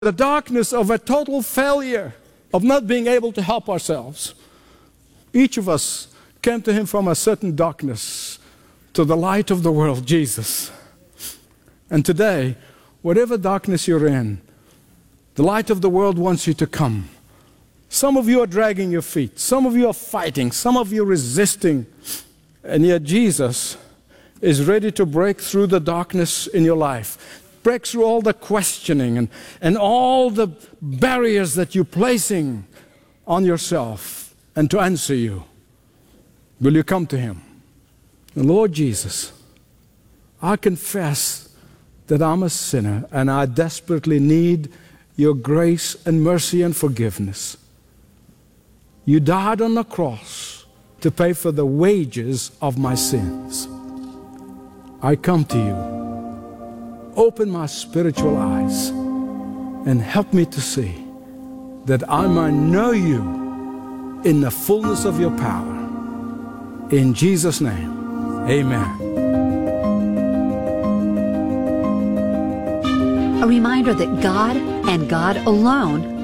the darkness of a total failure, of not being able to help ourselves. Each of us came to him from a certain darkness to the light of the world, Jesus. And today, whatever darkness you're in, the light of the world wants you to come. Some of you are dragging your feet. Some of you are fighting. Some of you are resisting. And yet Jesus is ready to break through the darkness in your life. Break through all the questioning and all the barriers that you're placing on yourself and to answer you. Will you come to him? And Lord Jesus, I confess that I'm a sinner and I desperately need your grace and mercy and forgiveness. You died on the cross to pay for the wages of my sins. I come to you. Open my spiritual eyes and help me to see that I might know you in the fullness of your power. In Jesus' name, amen. A reminder that God and God alone